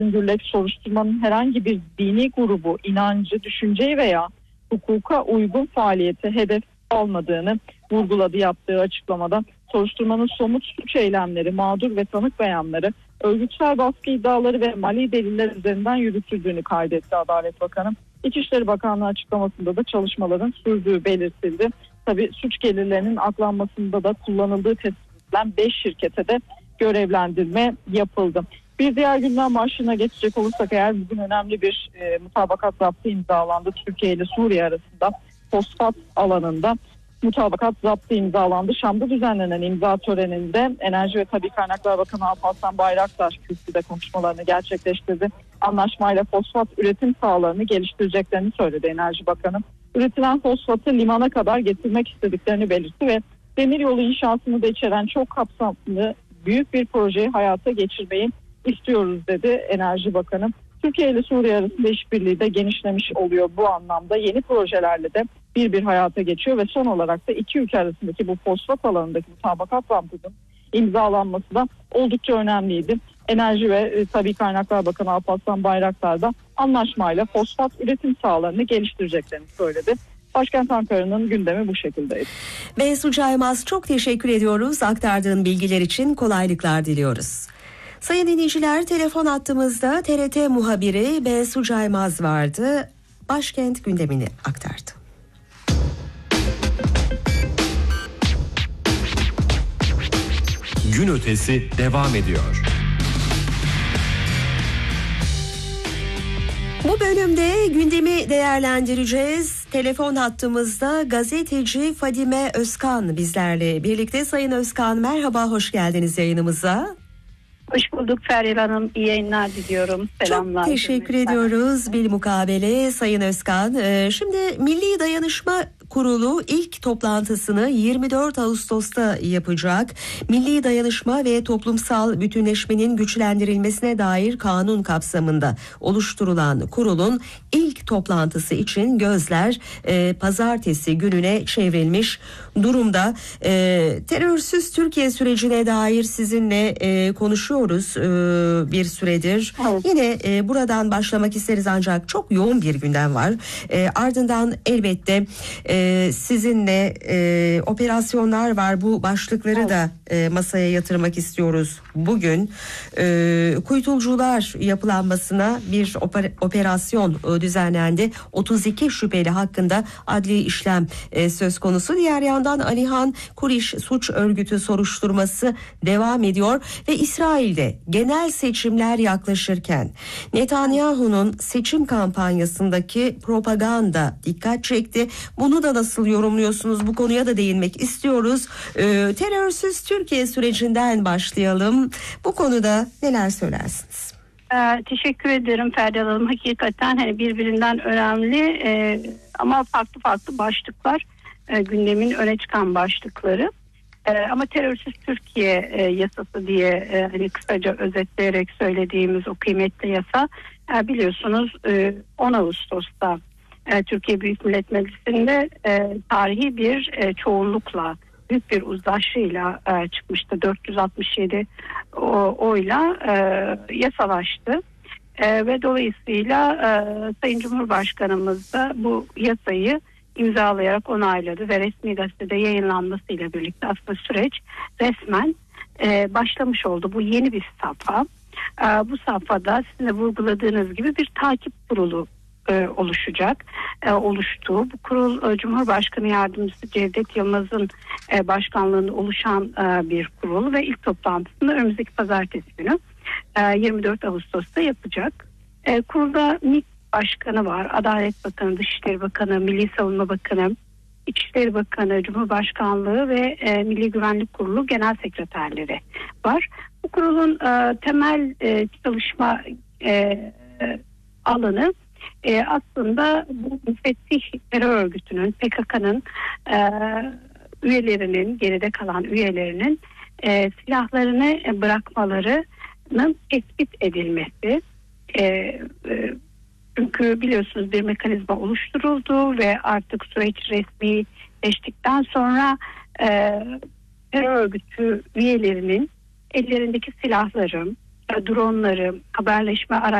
sürdürülecek soruşturmanın herhangi bir dini grubu, inancı, düşünceyi veya hukuka uygun faaliyete hedef almadığını vurguladı yaptığı açıklamada. Soruşturmanın somut suç eylemleri, mağdur ve tanık beyanları, örgütsel baskı iddiaları ve mali deliller üzerinden yürütüldüğünü kaydetti Adalet Bakanı. İçişleri Bakanlığı açıklamasında da çalışmaların sürdüğü belirtildi. Tabii suç gelirlerinin aklanmasında da kullanıldığı tespit edilen 5 şirkete de görevlendirme yapıldı. Bir diğer gündem başlığına geçecek olursak eğer, bugün önemli bir mutabakat zaptı imzalandı. Türkiye ile Suriye arasında fosfat alanında mutabakat zaptı imzalandı. Şam'da düzenlenen imza töreninde Enerji ve Tabii Kaynaklar Bakanı Alparslan Bayraktar kürsüde konuşmalarını gerçekleştirdi. Anlaşmayla fosfat üretim sahalarını geliştireceklerini söyledi Enerji Bakanı. Üretilen fosfatı limana kadar getirmek istediklerini belirtti ve demiryolu inşasını da içeren çok kapsamlı büyük bir projeyi hayata geçirmeyi istiyoruz dedi Enerji Bakanı. Türkiye ile Suriye arasında işbirliği de genişlemiş oluyor bu anlamda. Yeni projelerle de bir hayata geçiyor ve son olarak da iki ülke arasındaki bu fosfat alanındaki mutabakat zaptının imzalanması da oldukça önemliydi. Enerji ve Tabii Kaynaklar Bakanı Alparslan Bayraktar da anlaşmayla fosfat üretim sahalarını geliştireceklerini söyledi. Başkent Ankara'nın gündemi bu şekildeydi. Bensu Caymaz, çok teşekkür ediyoruz. Aktardığın bilgiler için kolaylıklar diliyoruz. Sayın dinleyiciler, telefon hattımızda TRT muhabiri Bensu Caymaz vardı. Başkent gündemini aktardı. Gün ötesi devam ediyor. Bu bölümde gündemi değerlendireceğiz. Telefon hattımızda gazeteci Fadime Özkan bizlerle birlikte. Sayın Özkan, merhaba, hoş geldiniz yayınımıza. Hoş bulduk Feryal Hanım. İyi yayınlar diliyorum. Selamlar. Çok teşekkür ediyoruz bilmukabele Sayın Özkan. Şimdi Milli Dayanışma Kurulu ilk toplantısını 24 Ağustos'ta yapacak. Milli dayanışma ve toplumsal bütünleşmenin güçlendirilmesine dair kanun kapsamında oluşturulan kurulun ilk toplantısı için gözler pazartesi gününe çevrilmiş durumda. Terörsüz Türkiye sürecine dair sizinle konuşuyoruz bir süredir. Evet. Yine buradan başlamak isteriz ancak çok yoğun bir gündem var. Ardından elbette sizinle operasyonlar var. Bu başlıkları da masaya yatırmak istiyoruz bugün. Kuytulcular yapılanmasına bir operasyon düzenlendi. 32 şüpheli hakkında adli işlem söz konusu. Diğer yandan Alihan Kuriş suç örgütü soruşturması devam ediyor ve İsrail'de genel seçimler yaklaşırken Netanyahu'nun seçim kampanyasındaki propaganda dikkat çekti. Bunu da nasıl yorumluyorsunuz? Bu konuya da değinmek istiyoruz. Terörsüz Türkiye sürecinden başlayalım. Bu konuda neler söylersiniz? Teşekkür ederim Feryal Hanım. Hakikaten birbirinden önemli ama farklı başlıklar, gündemin öne çıkan başlıkları. Ama terörsüz Türkiye yasası diye kısaca özetleyerek söylediğimiz o kıymetli yasa, biliyorsunuz 10 Ağustos'ta Türkiye Büyük Millet Meclisi'nde tarihi bir çoğunlukla, büyük bir uzlaşıyla çıkmıştı. 467 oyla yasalaştı. Ve dolayısıyla Sayın Cumhurbaşkanımız da bu yasayı imzalayarak onayladı ve resmi gazetede yayınlanmasıyla birlikte aslında süreç resmen başlamış oldu. Bu yeni bir safha. Bu safhada sizin de vurguladığınız gibi bir takip kurulu oluşacak. Oluştu. Bu kurul Cumhurbaşkanı Yardımcısı Cevdet Yılmaz'ın başkanlığında oluşan bir kurul ve ilk toplantısını önümüzdeki pazartesi günü 24 Ağustos'ta yapacak. Kurulda MİT Başkanı var, Adalet Bakanı, Dışişleri Bakanı, Milli Savunma Bakanı, İçişleri Bakanı, Cumhurbaşkanlığı ve Milli Güvenlik Kurulu Genel Sekreterleri var. Bu kurulun temel çalışma alanı aslında bu müfettih terör örgütünün, PKK'nın üyelerinin, geride kalan üyelerinin silahlarını bırakmalarının tespit edilmesi. Çünkü biliyorsunuz bir mekanizma oluşturuldu ve artık süreç resmileştikten sonra terör örgütü üyelerinin ellerindeki silahların dronları, haberleşme araçları